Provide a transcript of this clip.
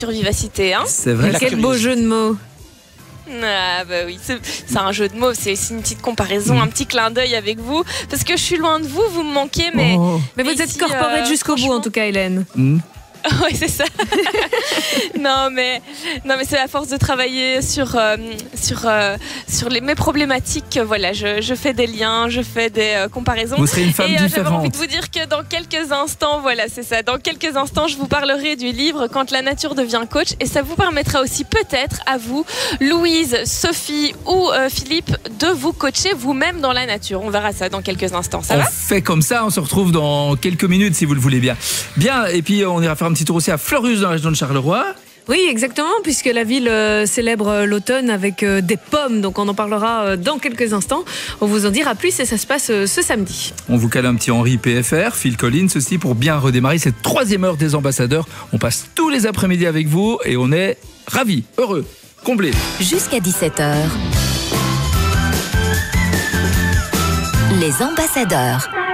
vivacité, hein. C'est vrai. Quel beau jeu de mots. Ah bah oui, c'est un jeu de mots, c'est une petite comparaison, un petit clin d'œil avec vous, parce que je suis loin de vous, vous me manquez, mais... Mais vous êtes ici, corporate jusqu'au bout, en tout cas, Hélène. Oui, c'est ça. non, mais c'est à force de travailler sur mes problématiques. Voilà, je fais des liens, je fais des comparaisons. Vous serez une femme différente. J'avais envie de vous dire que dans quelques instants, voilà, c'est ça. Dans quelques instants, je vous parlerai du livre Quand la nature devient coach, et ça vous permettra aussi peut-être à vous, Louise, Sophie ou Philippe, de vous coacher vous-même dans la nature. On verra ça dans quelques instants. Ça va ? On fait comme ça, on se retrouve dans quelques minutes si vous le voulez bien. Bien, et puis on ira faire un petit tour aussi à Fleurus dans la région de Charleroi. Oui, exactement, puisque la ville célèbre l'automne avec des pommes, donc on en parlera dans quelques instants. On vous en dira plus et ça se passe ce samedi. On vous cale un petit Henri PFR, Phil Collins aussi pour bien redémarrer cette 3e heure des ambassadeurs. On passe tous les après-midi avec vous et on est ravis, heureux, comblés. Jusqu'à 17h. Les ambassadeurs.